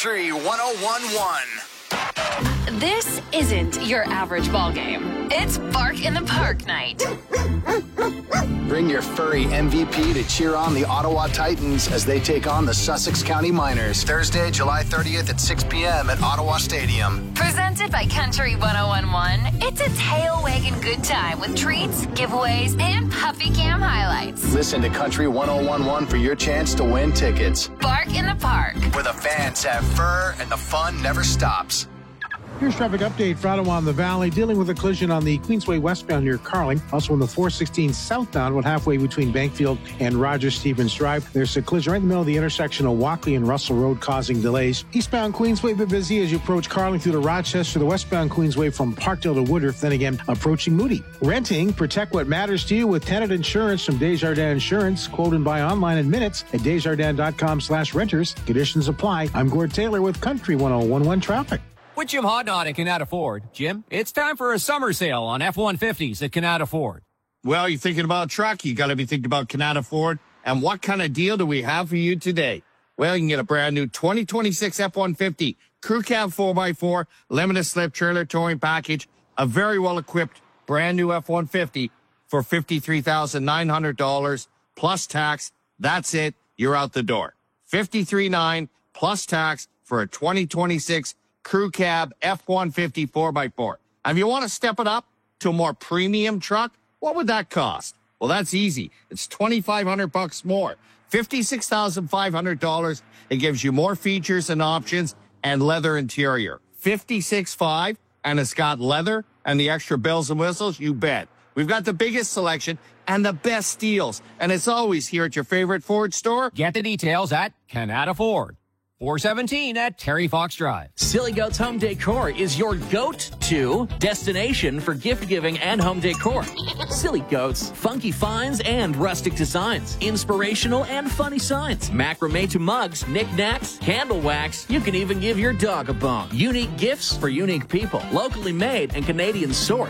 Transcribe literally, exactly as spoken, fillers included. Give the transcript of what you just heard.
Country one oh one point one. This isn't your average ball game. It's Bark in the Park night. Bring your furry M V P to cheer on the Ottawa Titans as they take on the Sussex County Miners. Thursday, July thirtieth at six p.m. at Ottawa Stadium. Presented by Country one oh one point one, it's a tail-wagging good time with treats, giveaways, and puppy cam highlights. Listen to Country one oh one point one for your chance to win tickets. Bark in the Park, where the fans have fur and the fun never stops. Here's traffic update for Ottawa in the Valley, dealing with a collision on the Queensway westbound near Carling. Also on the four sixteen southbound, about halfway between Bankfield and Rogers Stevens Drive. There's a collision right in the middle of the intersection of Walkley and Russell Road, causing delays. Eastbound Queensway, a bit busy as you approach Carling through to Rochester. The westbound Queensway from Parkdale to Woodruff, then again approaching Moody. Renting, protect what matters to you with tenant insurance from Desjardins Insurance. Quote and buy online in minutes at desjardins.com slash renters. Conditions apply. I'm Gord Taylor with Country one oh one point one Traffic. With Jim Hodnott at Canada Ford. Jim, it's time for a summer sale on F one fifties at Canada Ford. Well, you're thinking about a truck, you got to be thinking about Canada Ford. And what kind of deal do we have for you today? Well, you can get a brand new twenty twenty-six F one fifty Crew Cab four by four, limited slip trailer towing package, a very well-equipped brand new F one fifty for fifty-three thousand nine hundred dollars plus tax. That's it. You're out the door. fifty-three thousand nine hundred dollars plus tax for a twenty twenty-six Crew Cab F one fifty four by four. And if you want to step it up to a more premium truck, what would that cost? Well, that's easy. It's twenty-five hundred bucks more. fifty-six thousand five hundred dollars. It gives you more features and options and leather interior. fifty-six five, and it's got leather and the extra bells and whistles, you bet. We've got the biggest selection and the best deals. And it's always here at your favorite Ford store. Get the details at Canada Ford. four seventeen at Terry Fox Drive. Silly Goats Home Decor is your go-to destination for gift giving and home decor. Silly Goats, funky finds and rustic designs, inspirational and funny signs, macrame to mugs, knickknacks, candle wax. You can even give your dog a bone. Unique gifts for unique people, locally made and Canadian sourced.